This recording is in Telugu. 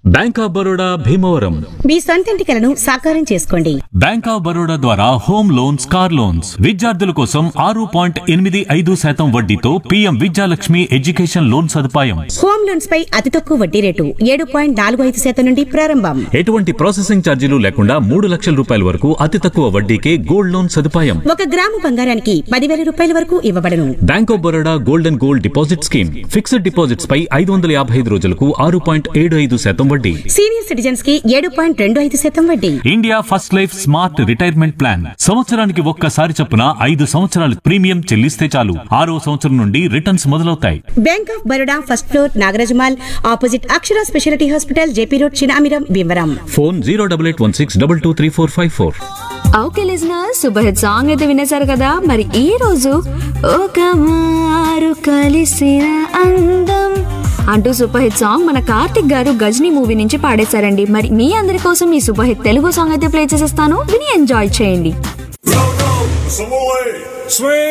Bank of Baroda Bhimavaram. మీ సొంతింటి కలను సాకారం చేసుకోండి. బ్యాంక్ ఆఫ్ బరోడా ద్వారా హోమ్ లోన్స్, కార్ లోన్స్, విద్యార్థుల కోసం 6.85% వడ్డీతో పీఎం విద్యాలక్ష్మి ఎడ్యుకేషన్ లోన్ సదుపాయం. హోమ్ లోన్స్ పై అతి తక్కువ వడ్డీ రేటు 7.45% నుండి ప్రారంభం. ఎటువంటి ప్రాసెసింగ్ ఛార్జీలు లేకుండా 3 లక్షల రూపాయల వరకు అతి తక్కువ వడ్డీకే గోల్డ్ లోన్ సదుపాయం. 1 గ్రాము బంగారానికి 10,000 రూపాయల వరకు ఇవ్వబడను. Bank of Baroda gold and gold deposit scheme. Fixed deposits పై 555 రోజులకు 6.75% వడ్డీ. సీనియర్ సిటిజన్స్ కి 7.25% వడ్డీ. India first life smart retirement plan. సంవత్సరానికి ఒక్కసారి చొప్పున 5 సంవత్సరాలు ప్రీమియం చెల్లిస్తే చాలు 6వ సంవత్సరం నుండి రిటర్న్స్ మొదలవుతాయి. Bank of Baroda first floor, Nagaraja Mall, opposite Akshara speciality hospital, JP road, Chinamiram, Bhimavaram. Phone 08816223454. Okay listeners, super hit song అయితే వినేశారు కదా. మరి ఈ రోజు ఒక మారు కలిసిన అందం అంటూ సూపర్ హిట్ సాంగ్ మన కార్తిక్ గారు గజనీ మూవీ నుంచి పాడేశారండి. మరి మీ అందరి కోసం ఈ సూపర్ హిట్ తెలుగు సాంగ్ అయితే ప్లే చేసేస్తాను, విని ఎంజాయ్ చేయండి.